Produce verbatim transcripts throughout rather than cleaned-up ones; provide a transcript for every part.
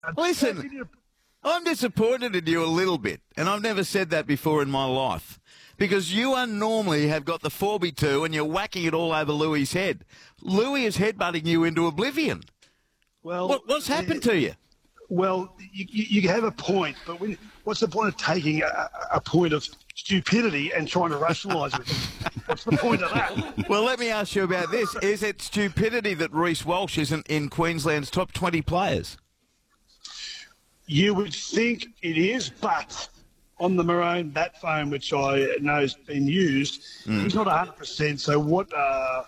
Listen, I'm disappointed in you a little bit, and I've never said that before in my life, because you unnormally have got the four by two and you're whacking it all over Louis' head. Louis is headbutting you into oblivion. Well, what, what's happened to you? Well, you, you have a point, but when, what's the point of taking a, a point of stupidity and trying to rationalise with it? What's the point of that? Well, let me ask you about this. Is it stupidity that Reece Walsh isn't in Queensland's top twenty players? You would think it is, but on the Maroon bat phone, which I know has been used, mm. he's not one hundred percent. So what uh,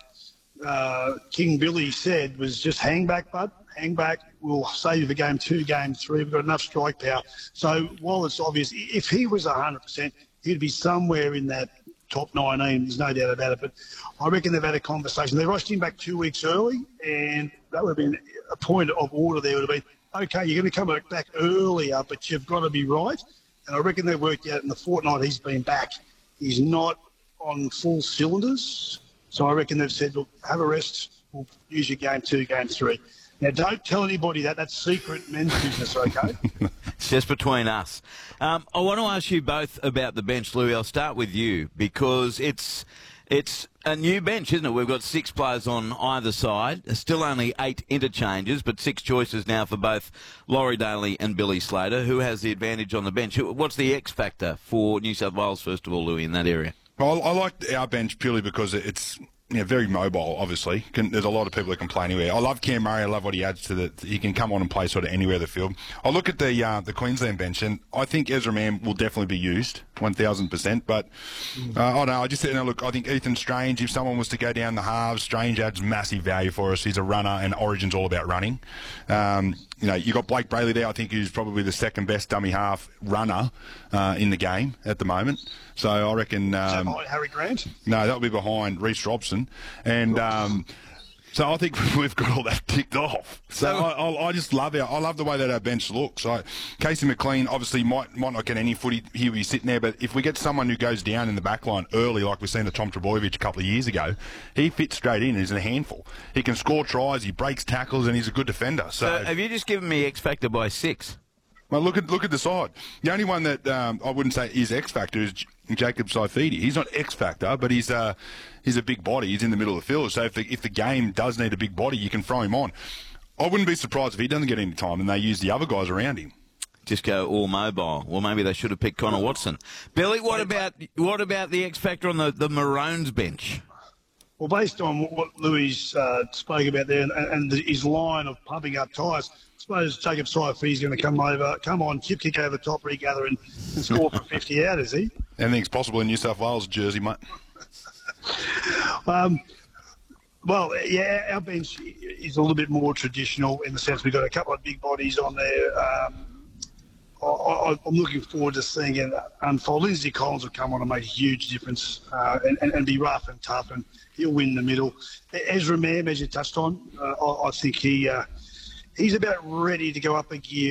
uh, King Billy said was just hang back, bud. Hang back. We'll save you for game two, game three. We've got enough strike power. So while it's obvious, if he was one hundred percent, he'd be somewhere in that top nineteen. There's no doubt about it. But I reckon they've had a conversation. They rushed him back two weeks early, and that would have been a point of order there would have been, okay, you're going to come back earlier, but you've got to be right. And I reckon they've worked out in the fortnight he's been back, he's not on full cylinders. So I reckon they've said, look, have a rest. We'll use your game two, game three. Now, don't tell anybody that. That's secret men's business, okay? It's just between us. Um, I want to ask you both about the bench, Louis. I'll start with you because it's it's a new bench, isn't it? We've got six players on either side. There's still only eight interchanges, but six choices now for both Laurie Daly and Billy Slater. Who has the advantage on the bench? What's the X factor for New South Wales, first of all, Louis, in that area? Well, I like our bench purely because it's... Yeah, very mobile, obviously. Can, there's a lot of people that can play anywhere. I love Cam Murray. I love what he adds to the... He can come on and play sort of anywhere of the field. I look at the uh, the Queensland bench, and I think Ezra Mann will definitely be used, one thousand percent. But, uh, I don't know, I just you know, look, I think Ethan Strange, if someone was to go down the halves, Strange adds massive value for us. He's a runner, and Origin's all about running. Um, you know, you got Blake Brayley there, I think, who's probably the second best dummy half runner uh, in the game at the moment. So I reckon... Um, Is that behind Harry Grant? No, that'll be behind Reece Robson. And um, so I think we've got all that ticked off. So I, I, I just love our, I love the way that our bench looks. I, Casey McLean obviously might might not get any footy. He'll be sitting there, but if we get someone who goes down in the back line early, like we've seen the Tom Trbojevic a couple of years ago, he fits straight in. He's a handful. He can score tries, he breaks tackles, and he's a good defender. So, so have you just given me X factor by six? Well, look at look at the side. The only one that um, I wouldn't say is X factor is J- Jacob Saifidi. He's not X factor, but he's uh, he's a big body. He's in the middle of the field. So if the, if the game does need a big body, you can throw him on. I wouldn't be surprised if he doesn't get any time and they use the other guys around him. Just go all mobile. Well, maybe they should have picked Connor Watson. Billy, what about what about the X factor on the the Maroons bench? Well, based on what Louis uh, spoke about there and, and his line of pumping up tyres, I suppose Jacob Saifi's going to come over, come on, chip kick over the top, regather and, and score for fifty out, is he? Anything's possible in New South Wales jersey, mate. um, well, yeah, our bench is a little bit more traditional in the sense we've got a couple of big bodies on there. Um, I, I'm looking forward to seeing it unfold. Lindsay Collins will come on and make a huge difference uh, and, and, and be rough and tough, and he'll win in the middle. Ezra Mann, as you touched on, uh, I, I think he uh, he's about ready to go up a gear.